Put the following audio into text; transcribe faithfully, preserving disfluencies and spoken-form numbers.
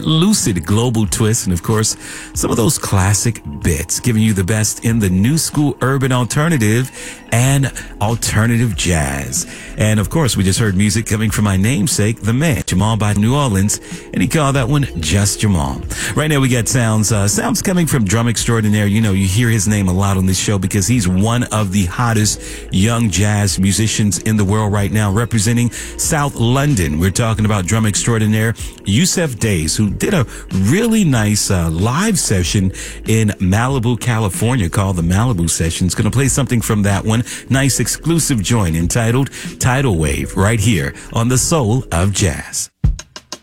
lucid global twist, and of course, some of those classic bits, giving you the best in the new school urban alternative and alternative jazz. And of course, we just heard music coming from my namesake, the man, Jamal by New Orleans, and he called that one Just Jamal. Right now we got sounds, uh, sounds coming from Drum Extraordinaire. You know, you hear his name a lot on this show because he's one of the hottest young jazz musicians in the world right now, representing South London. We're talking about Drum Extraordinaire, Yusef Days, who did a really nice uh, live session in Malibu, California, called the Malibu Sessions. Going to play something from that one. Nice exclusive joint entitled Tidal Wave right here on The Soul of Jazz.